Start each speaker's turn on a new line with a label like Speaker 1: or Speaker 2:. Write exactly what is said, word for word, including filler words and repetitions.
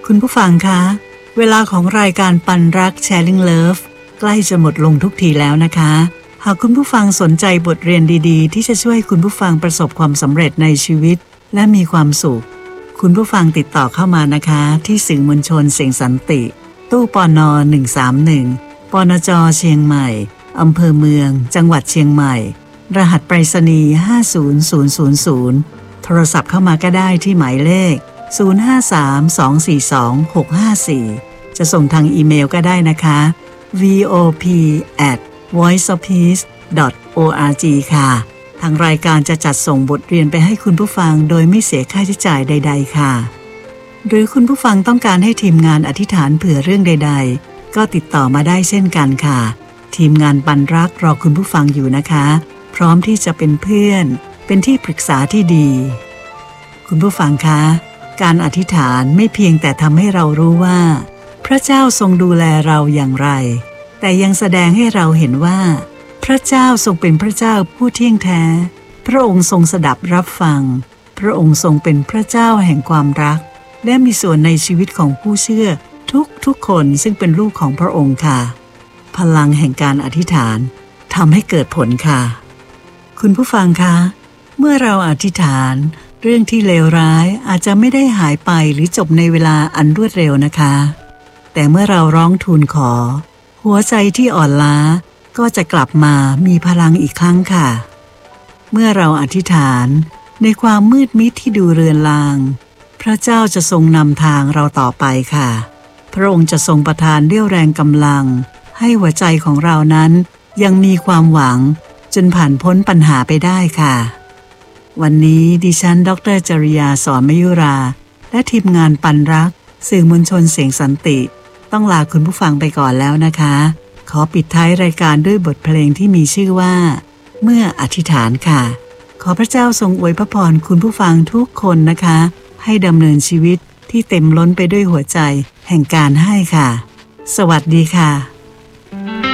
Speaker 1: คุณผู้ฟังคะเวลาของรายการปันรัก Sharing Love ใกล้จะหมดลงทุกทีแล้วนะคะหากคุณผู้ฟังสนใจบทเรียนดีๆที่จะช่วยคุณผู้ฟังประสบความสำเร็จในชีวิตและมีความสุขคุณผู้ฟังติดต่อเข้ามานะคะที่สื่อมวลชนเสียงสันติตู้ปนหนึ่งสามหนึ่งปนจเชียงใหม่อำเภอเมืองจังหวัดเชียงใหม่รหัสไปรษณีย์ห้าศูนย์ศูนย์ศูนย์ศูนย์โทรศัพท์เข้ามาก็ได้ที่หมายเลขศูนย์ ห้า สาม สอง สี่ สอง หก ห้า สี่จะส่งทางอีเมลก็ได้นะคะ วี โอ พี แอท วอยซ์ ออฟ พีซ ดอท โอ อาร์ จี ค่ะทางรายการจะจัดส่งบทเรียนไปให้คุณผู้ฟังโดยไม่เสียค่าใช้จ่ายใดๆค่ะหรือคุณผู้ฟังต้องการให้ทีมงานอธิษฐานเผื่อเรื่องใดๆก็ติดต่อมาได้เช่นกันค่ะทีมงานปันรักรอคุณผู้ฟังอยู่นะคะพร้อมที่จะเป็นเพื่อนเป็นที่ปรึกษาที่ดีคุณผู้ฟังคะการอธิษฐานไม่เพียงแต่ทำให้เรารู้ว่าพระเจ้าทรงดูแลเราอย่างไรแต่ยังแสดงให้เราเห็นว่าพระเจ้าทรงเป็นพระเจ้าผู้เที่ยงแท้พระองค์ทรงสดับรับฟังพระองค์ทรงเป็นพระเจ้าแห่งความรักและมีส่วนในชีวิตของผู้เชื่อทุกทุกคนซึ่งเป็นลูกของพระองค์ค่ะพลังแห่งการอธิษฐานทำให้เกิดผลค่ะคุณผู้ฟังคะเมื่อเราอธิษฐานเรื่องที่เลวร้ายอาจจะไม่ได้หายไปหรือจบในเวลาอันรวดเร็วนะคะแต่เมื่อเราร้องทูลขอหัวใจที่อ่อนล้าก็จะกลับมามีพลังอีกครั้งค่ะเมื่อเราอธิษฐานในความมืดมิดที่ดูเรือนรางพระเจ้าจะทรงนำทางเราต่อไปค่ะพระองค์จะทรงประทานเรี่ยวแรงกำลังให้หัวใจของเรานั้นยังมีความหวังจนผ่านพ้นปัญหาไปได้ค่ะวันนี้ดิฉันดร.จริยาสอนมยุราและทีมงานปันรักสื่อมวลชนเสียงสันติต้องลาคุณผู้ฟังไปก่อนแล้วนะคะขอปิดท้ายรายการด้วยบทเพลงที่มีชื่อว่าเมื่ออธิษฐานค่ะขอพระเจ้าทรงอวยพระพรคุณผู้ฟังทุกคนนะคะให้ดำเนินชีวิตที่เต็มล้นไปด้วยหัวใจแห่งการให้ค่ะสวัสดีค่ะ